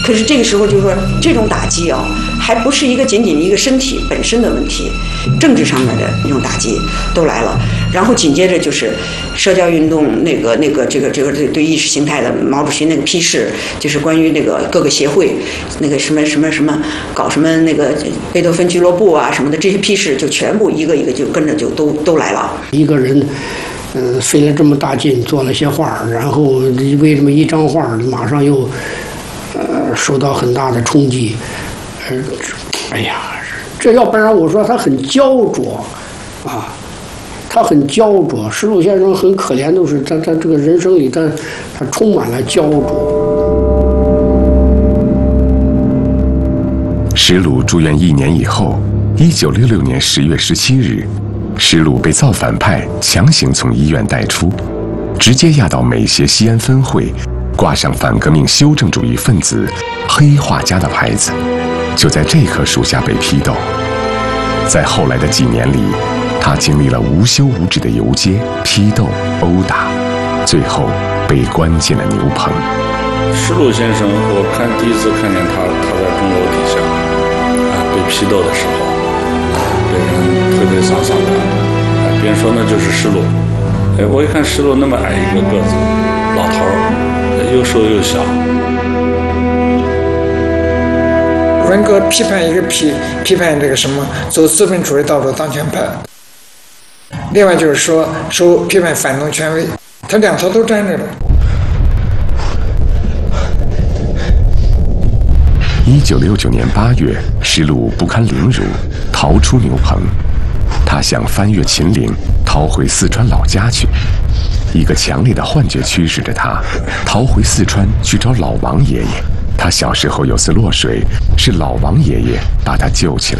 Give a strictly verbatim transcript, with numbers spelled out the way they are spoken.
可是这个时候就是说，这种打击啊，还不是一个仅仅一个身体本身的问题，政治上面的那种打击都来了。然后紧接着就是社交运动那个那个这个这个对意识形态的毛主席那个批示，就是关于那个各个协会那个什么什么什么搞什么那个贝多芬俱乐部啊什么的，这些批示就全部一个一个就跟着就都都来了。 一个人。嗯、呃，费了这么大劲做了些画，然后为这么一张画，马上又呃受到很大的冲击。呃，哎呀，这要不然我说他很焦灼啊，他很焦灼。石鲁先生很可怜的是，他他这个人生里他他充满了焦灼。 石鲁住院一年以后，一九六六年十月十七日。石鲁被造反派强行从医院带出，直接押到美协西安分会，挂上反革命修正主义分子、黑画家的牌子，就在这棵树下被批斗。在后来的几年里，他经历了无休无止的游街、批斗、殴打，最后被关进了牛棚。 石鲁先生，我看第一次看见他，他在钟楼底下啊被批斗的时候。被人推推搡搡的，哎，别人说那就是石鲁，哎，我一看石鲁那么矮一个个子，老头儿，又瘦又小。 文革批判一个批批判这个什么走资本主义道路当权派，另外就是说说批判反动权威，他两头都沾着了。 一九六九年八月，石鲁不堪凌辱，逃出牛棚。他想翻越秦岭，逃回四川老家去。一个强烈的幻觉驱使着他，逃回四川去找老王爷爷。他小时候有次落水，是老王爷爷把他救起来。